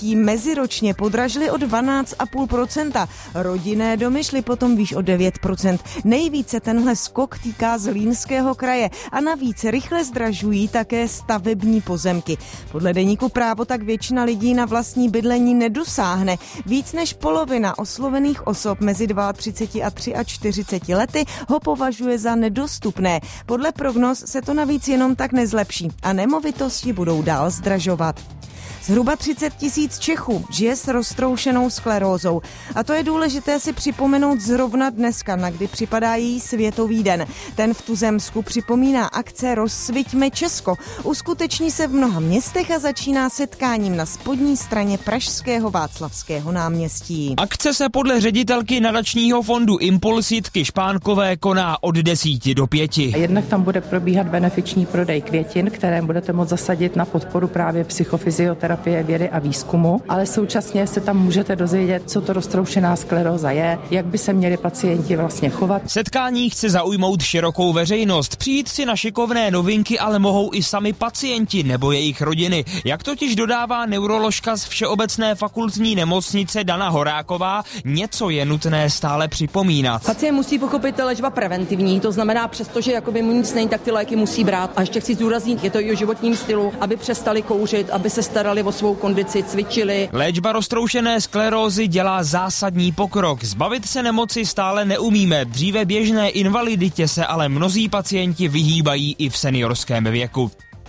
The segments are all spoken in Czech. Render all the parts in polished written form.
nemovitostí meziročně podražily o 12,5%. Rodinné domy šly potom výš o 9%. Nejvíce tenhle skok týká Zlínského kraje a navíc rychle zdražují také stavební pozemky. Podle deníku Právo tak většina lidí na vlastní bydlení nedosáhne. Víc než polovina oslovených osob mezi 32 a 43 lety ho považuje za nedostupné. Podle prognóz se to navíc jenom tak nezlepší a nemovitosti budou dál zdražovat. Zhruba 30 000 Čechů žije s roztroušenou sklerózou. A to je důležité si připomenout zrovna dneska, na kdy připadá její světový den. Ten v tuzemsku připomíná akce Rozsviťme Česko. Uskuteční se v mnoha městech a začíná setkáním na spodní straně pražského Václavského náměstí. Akce se podle ředitelky nadačního fondu Impuls Jitky Špánkové koná od 10 do 5. Jednak tam bude probíhat benefiční prodej květin, které budete moct zasadit na podporu právě psychofyzioterapie, vědy a výzkumu, ale současně se tam můžete dozvědět, co to roztroušená skleróza je, jak by se měli pacienti vlastně chovat. Setkání chce zaujmout širokou veřejnost. Přijít si na šikovné novinky ale mohou i sami pacienti nebo jejich rodiny. Jak totiž dodává neuroložka z Všeobecné fakultní nemocnice Dana Horáková, něco je nutné stále připomínat. Pacient musí pochopit léčba preventivní, to znamená přestože jakoby mu nic není, tak ty léky musí brát. A ještě chci zdůraznit, je to i o životním stylu, aby přestali kouřit, aby se starali o svou kondici, cvičili. Léčba roztroušené sklerózy dělá zásadní pokrok. Zbavit se nemoci stále neumíme. Dříve běžné invaliditě se ale mnozí pacienti vyhýbají i v seniorském věku.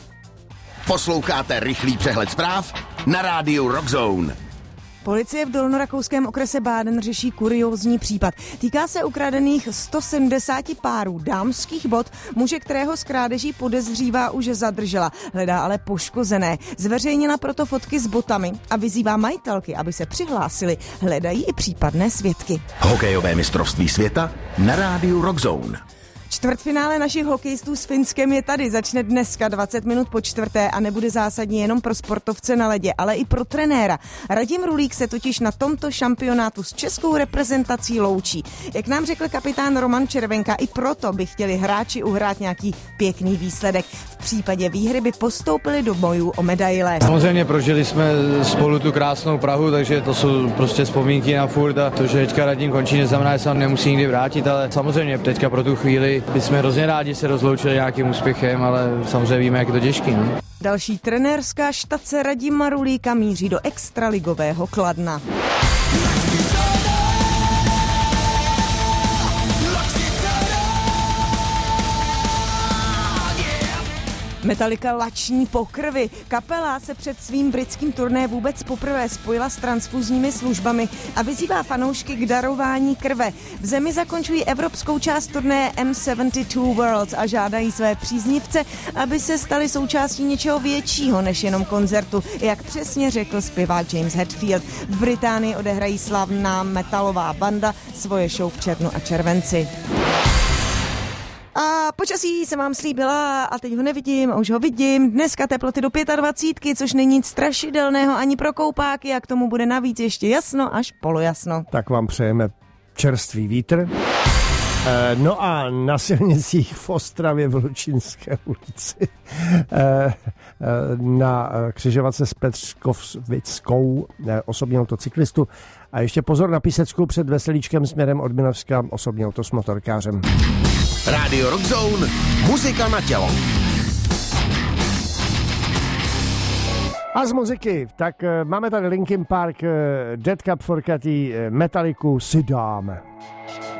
Posloucháte rychlý přehled zpráv na rádiu Rockzone. Policie v dolnorakouském okrese Báden řeší kuriózní případ. Týká se ukradených 170 párů dámských bot. Muže, kterého z krádeží podezřívá, už zadržela. Hledá ale poškozené. Zveřejnila proto fotky s botami a vyzývá majitelky, aby se přihlásili. Hledají i případné svědky. Hokejové mistrovství světa na rádiu Rockzone. Čtvrtfinále našich hokejistů s Finskem je tady. Začne dneska 20 minut po 4. a nebude zásadní jenom pro sportovce na ledě, ale i pro trenéra. Radim Rulík se totiž na tomto šampionátu s českou reprezentací loučí. Jak nám řekl kapitán Roman Červenka, i proto by chtěli hráči uhrát nějaký pěkný výsledek. V případě výhry by postoupili do bojů o medaile. Samozřejmě prožili jsme spolu tu krásnou Prahu, takže to jsou prostě vzpomínky na furt a to, že teďka Radim končí, neznamená, že se tam nemusí nikdy vrátit, ale samozřejmě teďka pro tu chvíli bychom hrozně rádi se rozloučili nějakým úspěchem, ale samozřejmě víme, jak je to těžký. No? Další trenérská štace Radima Rulíka míří do extraligového Kladna. Metallica lační po krvi. Kapela se před svým britským turné vůbec poprvé spojila s transfuzními službami a vyzývá fanoušky k darování krve. V zemi zakončují evropskou část turné M72 Worlds a žádají své příznivce, aby se stali součástí něčeho většího než jenom koncertu, jak přesně řekl zpěvák James Hetfield. V Británii odehrají slavná metalová banda svoje show v červnu a červenci. A počasí jsem vám slíbila a teď ho nevidím a už ho vidím. Dneska teploty do 25, což není nic strašidelného ani pro koupáky a k tomu bude navíc ještě jasno až polojasno. Tak vám přejeme čerstvý vítr. No a na silnicích v Ostravě v Lučínské ulici na křižovatce s Petřkovickou osobní auto cyklistu a ještě pozor na Písecku před Veselíčkem směrem od Minovska osobní auto s motorkářem. Rádio Rockzone, muzika na tělo. A z muziky, tak máme tady Linkin Park, Dead Cup for Cutie, Metalliku si dáme.